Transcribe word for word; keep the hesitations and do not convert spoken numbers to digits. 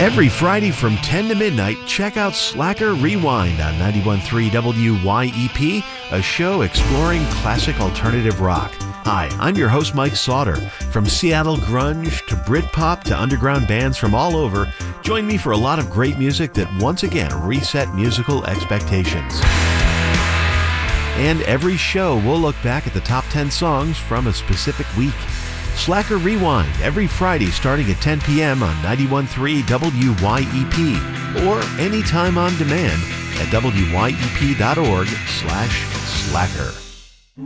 Every Friday from ten to midnight, check out Slacker Rewind on ninety-one point three W Y E P, a show exploring classic alternative rock. Hi, I'm your host, Mike Sauter. From Seattle grunge to Britpop to underground bands from all over, join me for a lot of great music that once again reset musical expectations. And every show, we'll look back at the top ten songs from a specific week. Slacker Rewind, every Friday starting at ten p.m. on ninety-one point three W Y E P, or anytime on demand at W Y E P dot org slash slacker.